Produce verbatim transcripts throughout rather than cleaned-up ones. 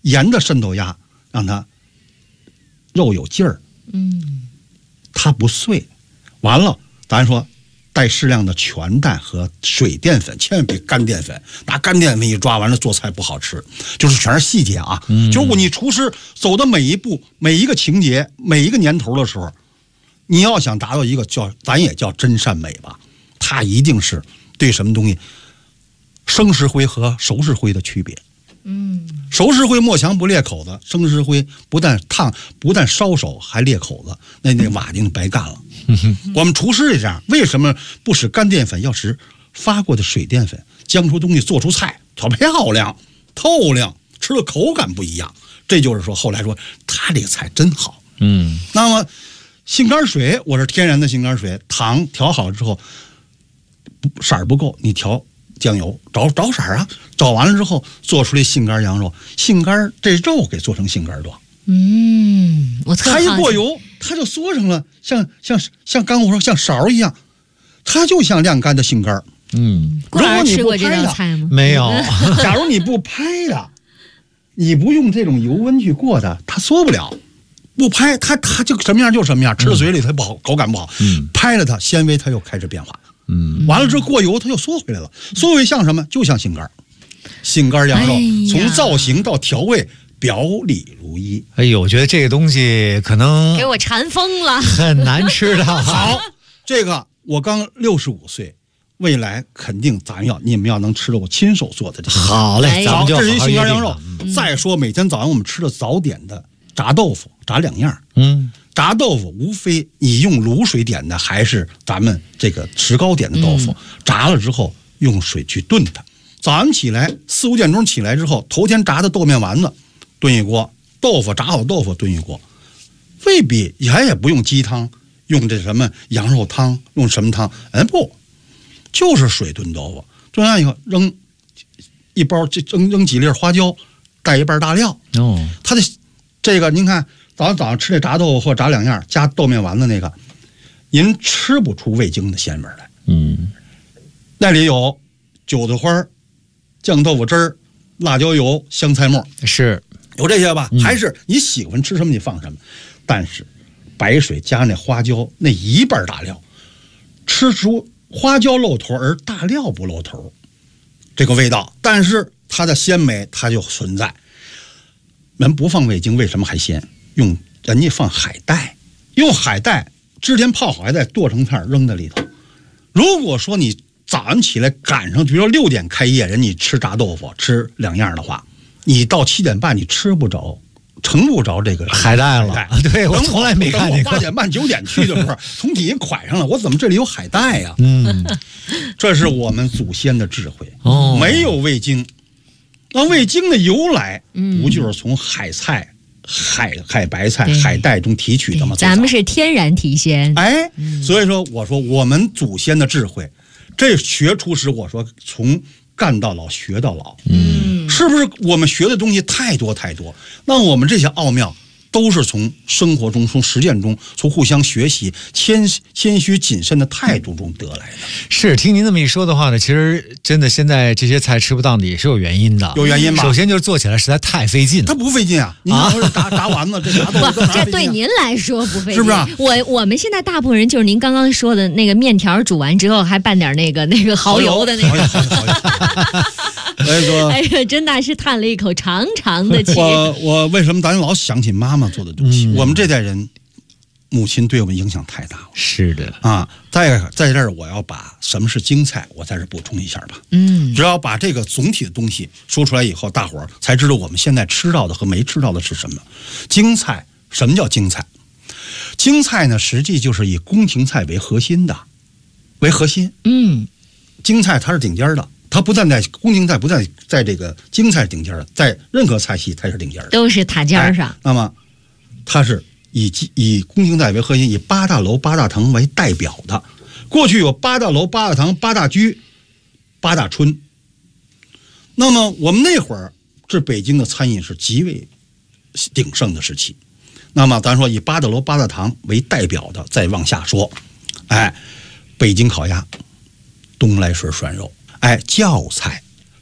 盐的渗透压让它肉有劲儿， 嗯， 它不碎。完了，咱说带适量的全蛋和水淀粉，千万别干淀粉，拿干淀粉一抓，完了做菜不好吃。就是全是细节啊，嗯、就是你厨师走的每一步、每一个情节、每一个年头的时候，你要想达到一个叫咱也叫真善美吧，它一定是对什么东西生石灰和熟石灰的区别。 嗯， 熟石灰磨墙不裂口子，生石灰不但烫，不但烧手还裂口子，那那瓦就白干了。我们厨师也这样，为什么不使干淀粉，要使发过的水淀粉，将出东西做出菜，它漂亮透亮，吃的口感不一样。这就是说，后来说他这个菜真好。 嗯， 那么杏干水，我是天然的杏干水，糖调好了之后，色儿不够，你调酱油找找色儿啊，找完了之后做出来杏干羊肉，杏干这肉给做成杏干状。 嗯，我特它一过油，它就缩成了像像像刚我说像勺一样，它就像晾干的杏干。 嗯， 如果你吃过这道菜吗？ 没有。 假如你不拍的，你不用这种油温去过的，它缩不了。不拍它，它就什么样就什么样，吃到嘴里它不好，口感不好。嗯，拍了它，纤维它又开始变化。 嗯， 完了之后过油，它又缩回来了。缩回像什么？就像杏干，杏干羊肉，哎、从造型到调味，表里如一。 哎呦，我觉得这个东西可能给我馋疯了， 很难吃的。 好，这个我刚六十五岁，未来肯定咱要你们要能吃到我亲手做的这个。 好嘞，咱们就好好这是一杏干羊肉。 嗯、 再说每天早上我们吃的早点的炸豆腐，炸两样。 嗯。 炸豆腐无非你用卤水点的，还是咱们这个石膏点的豆腐，嗯、炸了之后用水去炖它。早上起来四五点钟起来之后，头天炸的豆面丸子炖一锅，豆腐炸好豆腐炖一锅，未必也也不用鸡汤，用这什么羊肉汤，用什么汤？哎不，就是水炖豆腐，炖完以后扔一包，扔扔几粒花椒，带一半大料。 哦， 它的这个您看。早上早上吃这炸豆腐或炸两样加豆面丸子那个，您吃不出味精的鲜味来。 嗯， 那里有韭菜花、酱豆腐汁儿、辣椒油、香菜末， 是有这些吧？ 嗯、 还是你喜欢吃什么你放什么？但是白水加那花椒那一半大料，吃出花椒露头而大料不露头，这个味道。但是它的鲜美它就存在。人不放味精，为什么还鲜？用人家放海带，用海带之前泡好海带剁成片扔在里头。如果说你早上起来赶上，比如说六点开业，人你吃炸豆腐吃两样的话，你到七点半你吃不着，盛不着这个海带了。对，我从来没看见过。 八点半九点去的时候，从底下蒯上了，我怎么这里有海带呀？ 嗯， 这是我们祖先的智慧。 哦， 没有味精，那味精的由来，不就是从海菜？海海白菜、海带中提取的吗？ 咱们是天然提鲜。 哎，嗯、所以说我说我们祖先的智慧，这学厨师，我说从干到老，学到老。 嗯， 是不是我们学的东西太多太多？那我们这些奥妙都是从生活中、从实践中、从互相学习、谦谦虚谨慎的态度中得来的。 是，听您这么一说的话呢，其实真的现在这些菜吃不当的也是有原因的。 有原因吧？ 首先就是做起来实在太费劲了。 它不费劲啊！你看这炸炸丸子，这炸豆腐， 这对您来说不费劲， 是不是？ 我我们现在大部分人就是您刚刚说的那个面条煮完之后还拌点那个那个蚝油的那个。 所以说， 哎呀，真的是叹了一口长长的气。 我我为什么咱老想起妈妈做的东西？嗯、我们这代人，母亲对我们影响太大了。 是的啊，在在这儿我要把什么是京菜，我在这补充一下吧。 嗯， 只要把这个总体的东西说出来以后，大伙儿才知道我们现在吃到的和没吃到的是什么。京菜，什么叫京菜？京菜呢，实际就是以宫廷菜为核心的，为核心。 嗯， 京菜它是顶尖的。它不但在宫廷菜，不但在这个京菜顶尖的，在任何菜系它是顶尖的， 都是塔尖上。 哎、那么，它是以以宫廷菜为核心，以八大楼、八大堂为代表的。过去有八大楼、八大堂、八大居、八大春。那么我们那会儿是北京的餐饮是极为鼎盛的时期。那么咱说以八大楼、八大堂为代表的，再往下说，哎，北京烤鸭、东来顺涮肉。哎，教菜，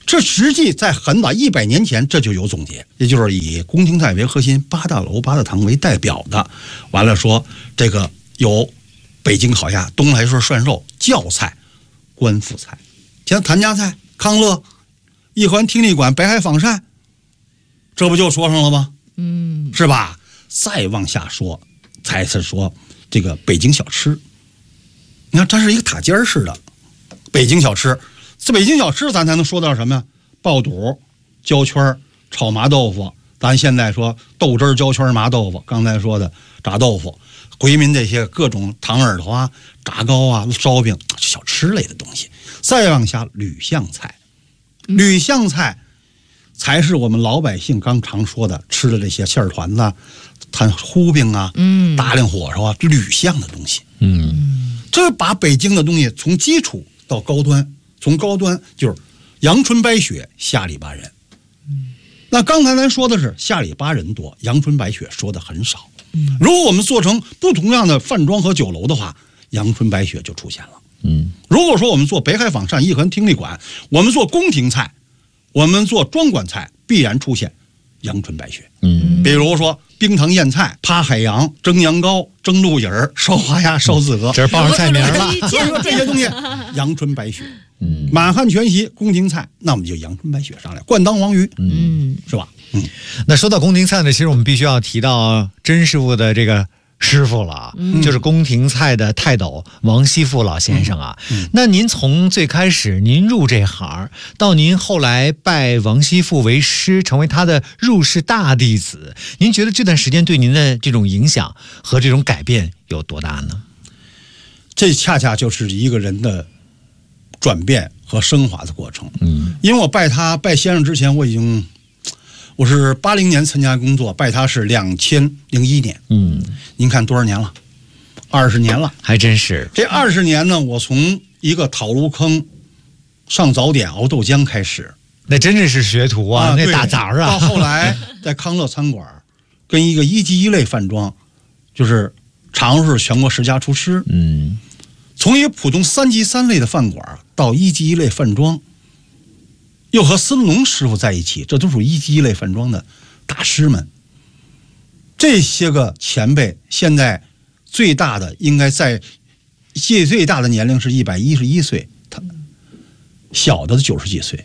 这实际在很早一百年前这就有总结，也就是以宫廷菜为核心，八大楼八大堂为代表的。完了说这个有北京烤鸭、东来顺涮肉、教菜、官府菜，像谭家菜、康乐、一环听力馆、北海仿膳，这不就说上了吗？ 嗯， 是吧？再往下说，才是说这个北京小吃。你看，它是一个塔尖式的北京小吃。这北京小吃，咱才能说到什么呀？爆肚、焦圈、炒麻豆腐。咱现在说豆汁儿、焦圈、麻豆腐。刚才说的炸豆腐，回民这些各种糖耳朵啊、炸糕啊、烧饼，小吃类的东西。再往下，吕巷菜。吕巷菜才是我们老百姓刚常说的吃的这些馅儿团子、摊糊饼啊、 嗯， 大令火烧啊，吕巷的东西。 嗯， 这把北京的东西从基础到高端。从高端就是阳春白雪，下里巴人。那刚才咱说的是下里巴人多，阳春白雪说的很少。如果我们做成不同样的饭庄和酒楼的话，阳春白雪就出现了。 嗯， 如果说我们做北海仿膳、一环听力馆，我们做宫廷菜，我们做庄馆菜，必然出现阳春白雪。 嗯， 比如说冰糖腌菜、扒海洋、蒸羊羔、蒸鹿眼儿、烧花鸭、烧子鹅， 这是报上菜名了。 所以说这些东西阳春白雪。 嗯， 满汉全席、宫廷菜，那我们就阳春白雪上来，灌当黄鱼， 嗯， 是吧？嗯， 那说到宫廷菜呢，其实我们必须要提到甄师傅的这个师傅了，嗯、就是宫廷菜的泰斗王熙富老先生啊。嗯嗯、那您从最开始您入这行，到您后来拜王熙富为师，成为他的入室大弟子，您觉得这段时间对您的这种影响和这种改变有多大呢？ 这恰恰就是一个人的转变和升华的过程。嗯，因为我拜他拜先生之前，我已经我是八零年参加工作，拜他是两千零一年。嗯，您看多少年了？二十年了， 还真是。 这二十年呢，我从一个讨炉坑上早点熬豆浆开始， 那真的是学徒啊，啊那大枣啊。 到后来在康乐餐馆，跟一个一级一类饭庄，就是常是全国十佳厨师。嗯。从一个普通三级三类的饭馆到一级一类饭庄，又和孙龙师傅在一起，这都属于一级一类饭庄的大师们。这些个前辈现在最大的应该在最最大的年龄是一百一十一岁，他小的九十几岁，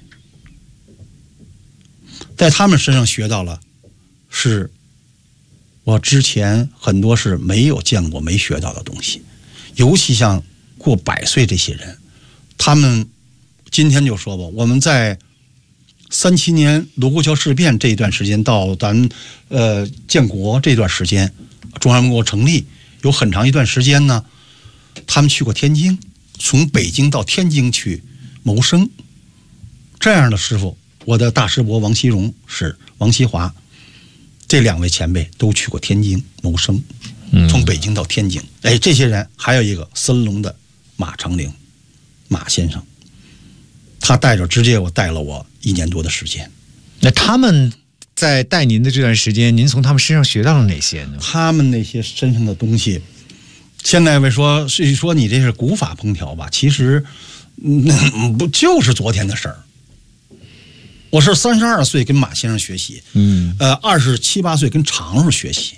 在他们身上学到了是我之前很多是没有见过没学到的东西，尤其像过百岁这些人，他们今天就说吧，我们在三七年卢沟桥事变这一段时间到咱呃建国这段时间，中华民国成立有很长一段时间呢，他们去过天津，从北京到天津去谋生。这样的师傅，我的大师伯王锡荣是王锡华，这两位前辈都去过天津谋生，从北京到天津。哎，这些人还有一个森龙的马长龄，马先生，他带着直接我带了我一年多的时间。 那他们在带您的这段时间，您从他们身上学到了哪些呢？ 他们那些身上的东西，现在为说是说你这是古法烹调吧，其实嗯不就是昨天的事儿。我是三十二岁跟马先生学习，嗯，呃，二十七八岁跟常叔学习。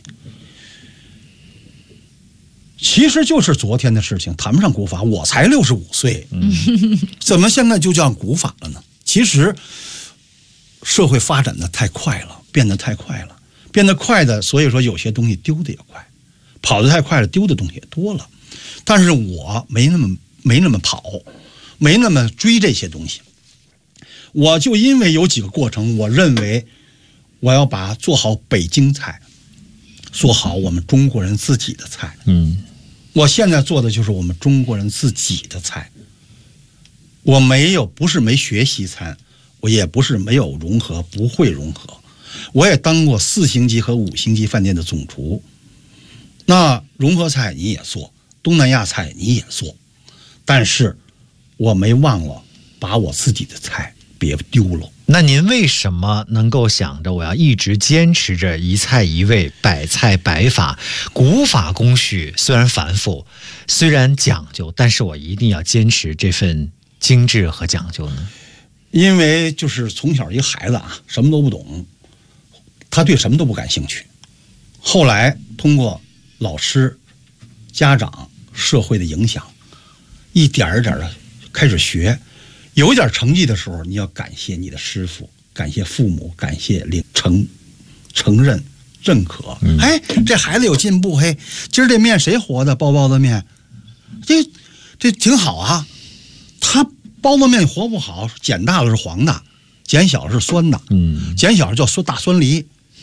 其实就是昨天的事情，谈不上古法。我才六十五岁，嗯，怎么现在就叫古法了呢？其实社会发展的太快了，变得太快了，变得快的，所以说有些东西丢的也快，跑得太快了，丢的东西也多了。但是我没那么没那么跑，没那么追这些东西。我就因为有几个过程，我认为我要把做好北京菜，做好我们中国人自己的菜。嗯，我现在做的就是我们中国人自己的菜。我没有不是没学西餐，我也不是没有融合，不会融合。我也当过四星级和五星级饭店的总厨。那融合菜你也做，东南亚菜你也做，但是我没忘了把我自己的菜别丢了。 那您为什么能够想着我要一直坚持着一菜一味、百菜百法？古法工序虽然繁复，虽然讲究，但是我一定要坚持这份精致和讲究呢？ 因为就是从小一个孩子啊，什么都不懂，他对什么都不感兴趣。后来通过老师、家长、社会的影响，一点一点的开始学，有一点成绩的时候，你要感谢你的师傅，感谢父母，感谢领承承认认可。嗯、哎，这孩子有进步，嘿，今儿这面谁和的？包包子面，这这挺好啊。他包子面和不好，剪大了是黄的，剪小了是酸的。嗯，剪小了叫酸大酸梨。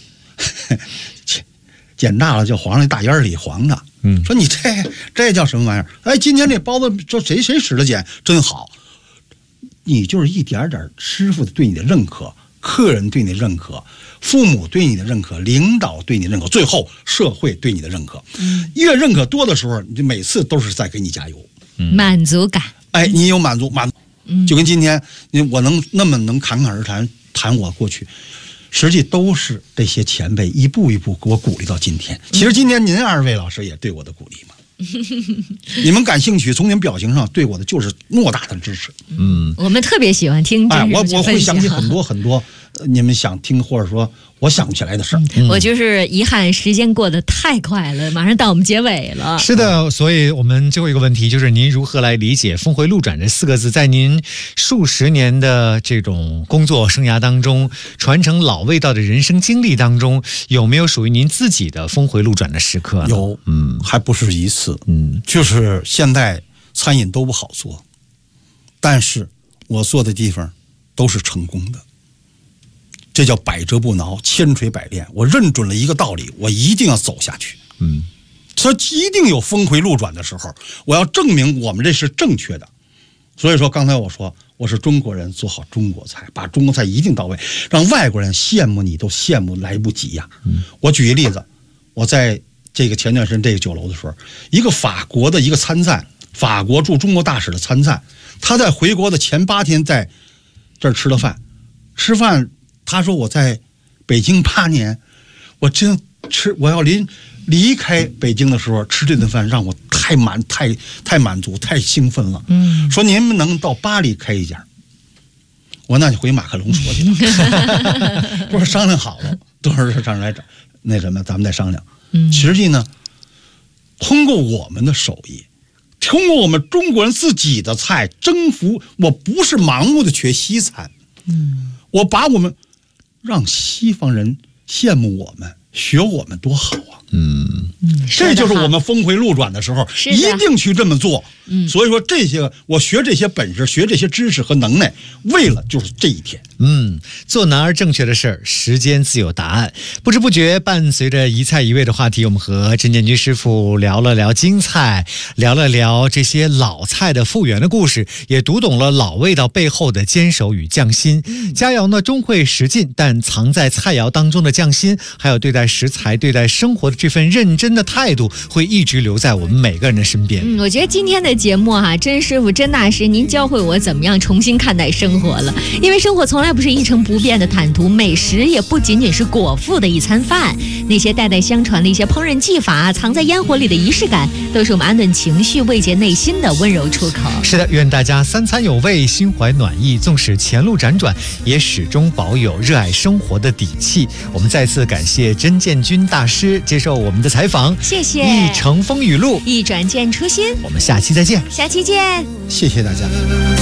剪大了叫黄上大烟里黄的，嗯，说你这这叫什么玩意儿？哎，今天这包子说谁谁使的剪真好，你就是一点点师傅对你的认可，客人对你的认可，父母对你的认可，领导对你的认可，最后社会对你的认可，嗯，越认可多的时候，你每次都是在给你加油， 嗯、满足感。 哎，你有满足满，嗯，就跟今天你我能那么能侃侃而谈谈我过去。实际都是这些前辈一步一步给我鼓励到今天。其实今天您二位老师也对我的鼓励嘛，你们感兴趣，从你们表情上对我的就是莫大的支持。 嗯，我们特别喜欢听真实的分享。 哎，我我会想起很多很多你们想听或者说我想不起来的事儿。 嗯、我就是遗憾，时间过得太快了，马上到我们结尾了。 是的，所以我们最后一个问题就是：您如何来理解“峰回路转”这四个字？在您数十年的这种工作生涯当中，传承老味道的人生经历当中，有没有属于您自己的峰回路转的时刻呢？ 有，嗯，还不是一次，嗯，就是现在餐饮都不好做，但是我做的地方都是成功的。这叫百折不挠，千锤百炼。我认准了一个道理，我一定要走下去。嗯，它一定有峰回路转的时候，我要证明我们这是正确的。所以说，刚才我说我是中国人，做好中国菜，把中国菜一定到位，让外国人羡慕你都羡慕来不及呀。嗯，我举一例子，我在这个前段时间这个酒楼的时候，一个法国的一个参赞，法国驻中国大使的参赞，他在回国的前八天在这儿吃了饭，吃饭。他说我在北京八年，我真吃我要临离开北京的时候吃这顿饭，让我太满太太满足太兴奋了。嗯，说您们能到巴黎开一家，我那就回马克龙说去了。不是商量好了，多少上来找那什么，咱们再商量。嗯，实际呢，通过我们的手艺，通过我们中国人自己的菜征服，我不是盲目的学西餐。嗯，我把我们。让西方人羡慕我们，学我们多好啊！嗯，这就是我们峰回路转的时候，一定去这么做。嗯，所以说这些我学这些本事，学这些知识和能耐，为了就是这一天。 嗯，做难而正确的事儿，时间自有答案。不知不觉，伴随着一菜一味的话题，我们和甄建军师傅聊了聊京菜，聊了聊这些老菜的复原的故事，也读懂了老味道背后的坚守与匠心。嗯、佳肴呢终会食尽，但藏在菜肴当中的匠心，还有对待食材、对待生活的这份认真的态度，会一直留在我们每个人的身边。 嗯，我觉得今天的节目哈、啊，甄师傅、甄大师，您教会我怎么样重新看待生活了。因为生活从来不是一成不变的坦途，美食也不仅仅是果腹的一餐饭。那些代代相传的一些烹饪技法，藏在烟火里的仪式感，都是我们安顿情绪、慰藉内心的温柔出口。 是的，愿大家三餐有味，心怀暖意，纵使前路辗转，也始终保有热爱生活的底气。我们再次感谢甄建军大师接受我们的采访， 谢谢。 一程风雨路， 一转见初心， 我们下期再见。 下期见， 谢谢大家。